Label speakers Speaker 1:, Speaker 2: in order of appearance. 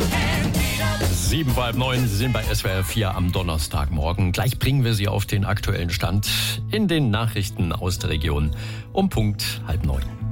Speaker 1: 7 vor halb 9, Sie sind bei SWR 4 am Donnerstagmorgen. Gleich bringen wir Sie auf den aktuellen Stand in den Nachrichten aus der Region um Punkt 8:30.